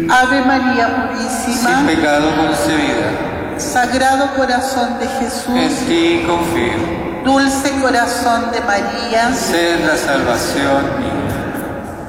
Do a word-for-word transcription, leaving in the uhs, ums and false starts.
Ave María Purísima, sin pecado concebida. Sagrado Corazón de Jesús, En ti confío. Dulce Corazón de María, Sed la salvación